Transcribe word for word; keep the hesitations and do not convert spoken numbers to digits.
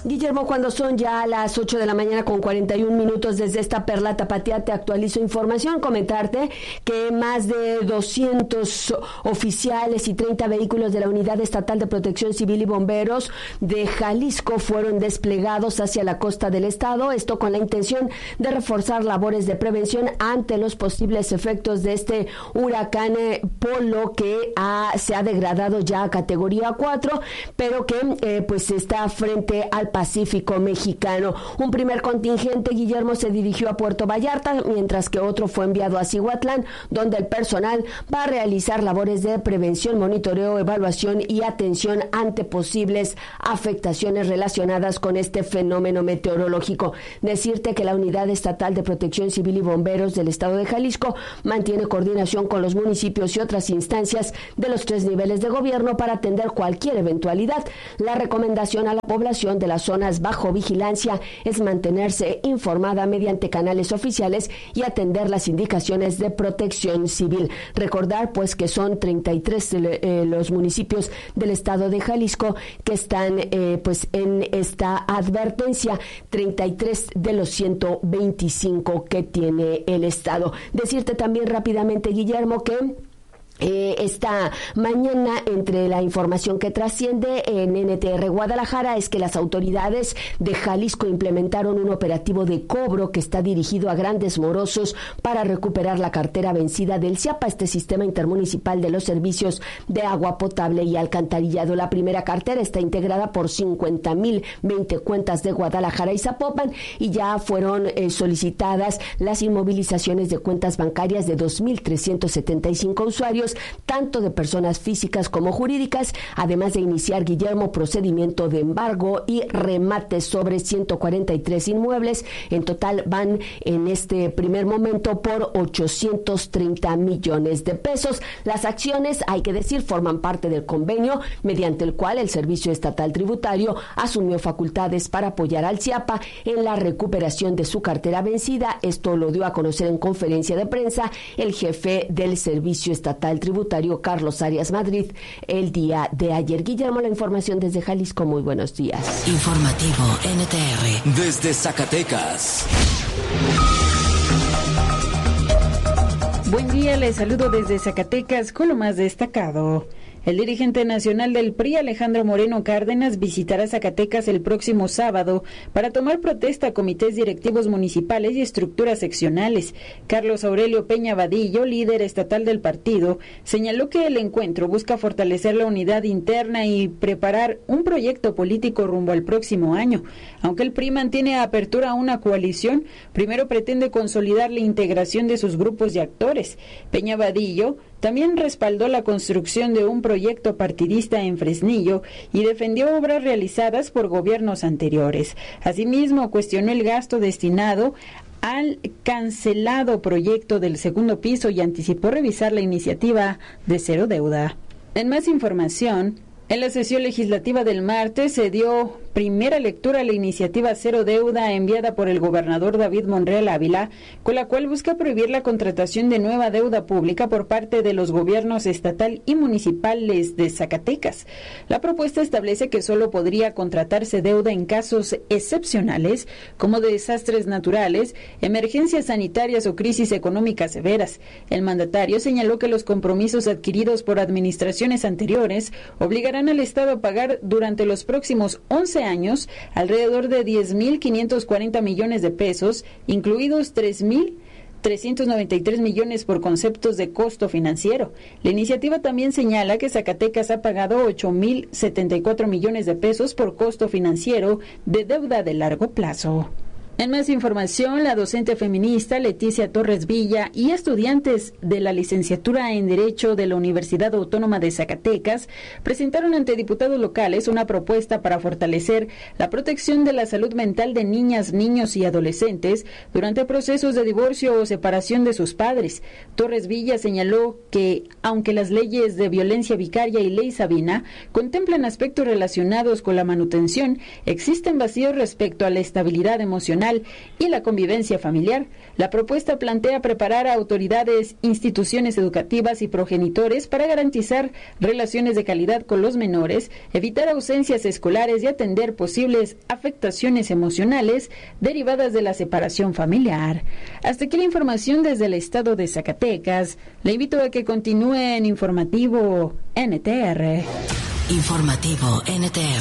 Guillermo, cuando son ya las ocho de la mañana con cuarenta y un minutos desde esta Perla Tapatía, te actualizo información. Comentarte que más de doscientos oficiales y treinta vehículos de la Unidad Estatal de Protección Civil y Bomberos de Jalisco fueron desplegados hacia la costa del estado, esto con la intención de reforzar labores de prevención ante los posibles efectos de este huracán eh, Polo que ha, se ha degradado ya a categoría cuatro, pero que eh, pues está frente al Pacífico mexicano. Un primer contingente, Guillermo, se dirigió a Puerto Vallarta, mientras que otro fue enviado a Cihuatlán, donde el personal va a realizar labores de prevención, monitoreo, evaluación y atención ante posibles afectaciones relacionadas con este fenómeno meteorológico. Decirte que la Unidad Estatal de Protección Civil y Bomberos del Estado de Jalisco mantiene coordinación con los municipios y otras instancias de los tres niveles de gobierno para atender cualquier eventualidad. La recomendación a la población de las zonas bajo vigilancia es mantenerse informada mediante canales oficiales y atender las indicaciones de protección civil. Recordar pues que son treinta y tres eh, los municipios del estado de Jalisco que están eh, pues en esta advertencia, treinta y tres de los ciento veinticinco que tiene el estado. Decirte también rápidamente, Guillermo, que Eh, esta mañana, entre la información que trasciende en N T R Guadalajara, es que las autoridades de Jalisco implementaron un operativo de cobro que está dirigido a grandes morosos para recuperar la cartera vencida del CIAPA, este sistema intermunicipal de los servicios de agua potable y alcantarillado. La primera cartera está integrada por cincuenta mil veinte cuentas de Guadalajara y Zapopan, y ya fueron eh, solicitadas las inmovilizaciones de cuentas bancarias de dos mil trescientos setenta y cinco usuarios, tanto de personas físicas como jurídicas, además de iniciar, Guillermo, procedimiento de embargo y remate sobre ciento cuarenta y tres inmuebles. En total van en este primer momento por ochocientos treinta millones de pesos. Las acciones, hay que decir, forman parte del convenio mediante el cual el Servicio Estatal Tributario asumió facultades para apoyar al CIAPA en la recuperación de su cartera vencida. Esto lo dio a conocer en conferencia de prensa el jefe del Servicio Estatal Tributario, Carlos Arias Madrid, el día de ayer. Guillermo, la información desde Jalisco. Muy buenos días. Informativo N T R desde Zacatecas. Buen día, les saludo desde Zacatecas con lo más destacado. El dirigente nacional del P R I, Alejandro Moreno Cárdenas, visitará Zacatecas el próximo sábado para tomar protesta a comités directivos municipales y estructuras seccionales. Carlos Aurelio Peña Vadillo, líder estatal del partido, señaló que el encuentro busca fortalecer la unidad interna y preparar un proyecto político rumbo al próximo año. Aunque el P R I mantiene apertura a una coalición, primero pretende consolidar la integración de sus grupos y actores. Peña Vadillo también respaldó la construcción de un proyecto partidista en Fresnillo y defendió obras realizadas por gobiernos anteriores. Asimismo, cuestionó el gasto destinado al cancelado proyecto del segundo piso y anticipó revisar la iniciativa de Cero Deuda. En más información, en la sesión legislativa del martes se dio primera lectura a la iniciativa Cero Deuda enviada por el gobernador David Monreal Ávila, con la cual busca prohibir la contratación de nueva deuda pública por parte de los gobiernos estatal y municipales de Zacatecas. La propuesta establece que solo podría contratarse deuda en casos excepcionales, como de desastres naturales, emergencias sanitarias o crisis económicas severas. El mandatario señaló que los compromisos adquiridos por administraciones anteriores obligarán al Estado a pagar durante los próximos once años alrededor de diez mil quinientos cuarenta millones de pesos, incluidos tres mil trescientos noventa y tres millones por conceptos de costo financiero. La iniciativa también señala que Zacatecas ha pagado ocho mil setenta y cuatro millones de pesos por costo financiero de deuda de largo plazo. En más información, la docente feminista Leticia Torres Villa y estudiantes de la licenciatura en Derecho de la Universidad Autónoma de Zacatecas presentaron ante diputados locales una propuesta para fortalecer la protección de la salud mental de niñas, niños y adolescentes durante procesos de divorcio o separación de sus padres. Torres Villa señaló que, aunque las leyes de violencia vicaria y ley Sabina contemplan aspectos relacionados con la manutención, existen vacíos respecto a la estabilidad emocional emocional y la convivencia familiar. La propuesta plantea preparar a autoridades, instituciones educativas y progenitores para garantizar relaciones de calidad con los menores, evitar ausencias escolares y atender posibles afectaciones emocionales derivadas de la separación familiar. Hasta aquí la información desde el estado de Zacatecas. Le invito a que continúe en Informativo N T R. Informativo N T R.